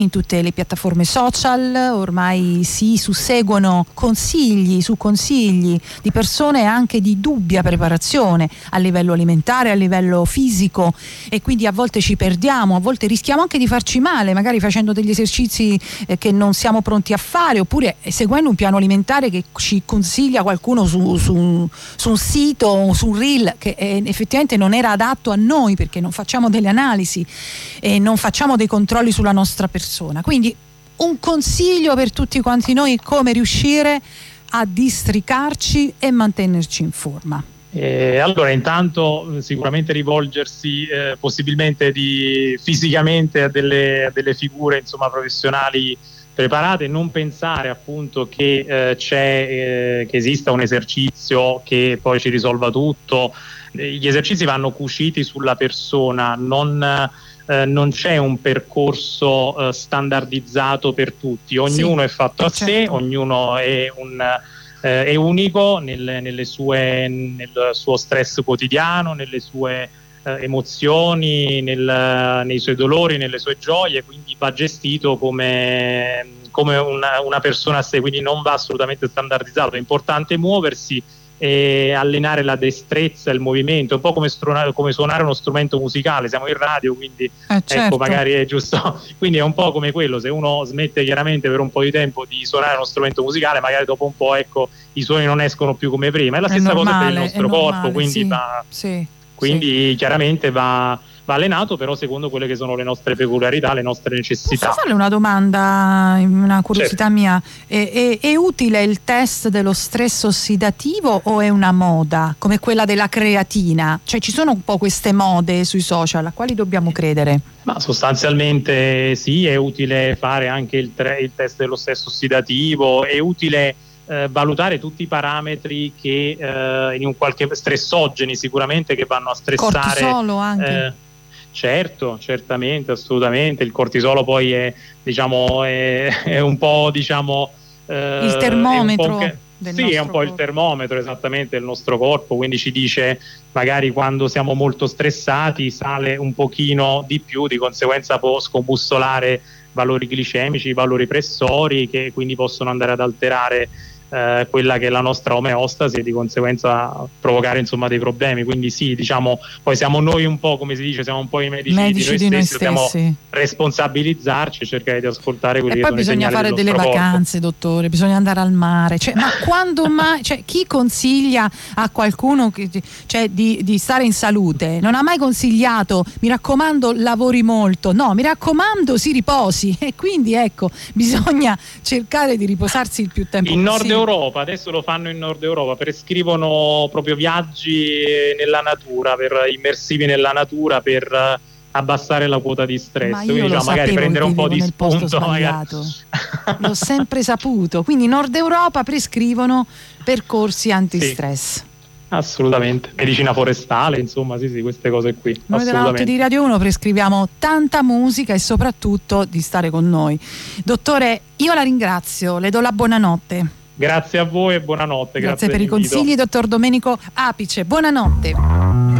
in tutte le piattaforme social, ormai si susseguono consigli su consigli di persone anche di dubbia preparazione a livello alimentare, a livello fisico, e quindi a volte ci perdiamo, a volte rischiamo anche di farci male, magari facendo degli esercizi che non siamo pronti a fare, oppure seguendo un piano alimentare che ci consiglia qualcuno su un sito o su un reel che effettivamente non era adatto a noi, perché non facciamo delle analisi e non facciamo dei controlli sulla nostra persona. Quindi un consiglio per tutti quanti noi: come riuscire a districarci e mantenerci in forma. Allora, intanto sicuramente rivolgersi possibilmente fisicamente a delle figure, insomma, professionali preparate, non pensare appunto che che esista un esercizio che poi ci risolva tutto. Gli esercizi vanno cuciti sulla persona, non c'è un percorso standardizzato per tutti, ognuno è fatto a sé, ognuno è unico nel suo stress quotidiano, nelle sue emozioni, nei suoi dolori, nelle sue gioie, quindi va gestito come una persona a sé, quindi non va assolutamente standardizzato. È importante muoversi e allenare la destrezza, il movimento, un po' come suonare uno strumento musicale. Siamo in radio, quindi certo. Ecco, magari è giusto, quindi è un po' come quello: se uno smette chiaramente per un po' di tempo di suonare uno strumento musicale, magari dopo un po', ecco, i suoni non escono più come prima. È la stessa cosa per il nostro corpo, quindi chiaramente va allenato, però secondo quelle che sono le nostre peculiarità, le nostre necessità. Posso farle una domanda, una curiosità mia? È utile il test dello stress ossidativo o è una moda come quella della creatina? Cioè, ci sono un po' queste mode sui social, a quali dobbiamo credere? Ma sostanzialmente sì, è utile fare anche il test dello stress ossidativo, è utile valutare tutti i parametri che in un qualche stressogeni sicuramente, che vanno a stressare. Cortisolo anche? Certo, certamente, assolutamente. Il cortisolo poi è un po', diciamo, il termometro è un po' il termometro, esattamente, del nostro corpo, quindi ci dice magari quando siamo molto stressati sale un pochino di più, di conseguenza può scombussolare valori glicemici, valori pressori, che quindi possono andare ad alterare quella che è la nostra omeostasi e di conseguenza provocare, insomma, dei problemi. Quindi sì, diciamo, poi siamo noi un po', come si dice, siamo un po' i medici di noi stessi, dobbiamo responsabilizzarci e cercare di ascoltare quelli che sono i segnali del nostro corpo. E poi bisogna fare delle vacanze, dottore, bisogna andare al mare, ma quando mai, chi consiglia a qualcuno di stare in salute non ha mai consigliato: mi raccomando, lavori molto? No, mi raccomando, si riposi. E quindi ecco, bisogna cercare di riposarsi il più tempo possibile. Nord Europa, adesso lo fanno in Nord Europa, prescrivono proprio viaggi nella natura, immersivi nella natura, per abbassare la quota di stress. Ma io quindi magari prendere un po' di spunto. L'ho sempre saputo. Quindi in Nord Europa prescrivono percorsi antistress. Sì. Assolutamente, medicina forestale, insomma, sì, queste cose qui. Noi della Notte di Radio 1 prescriviamo tanta musica e soprattutto di stare con noi. Dottore, io la ringrazio, le do la buonanotte. Grazie a voi e buonanotte. Grazie per i consigli, dottor Domenico Apice. Buonanotte.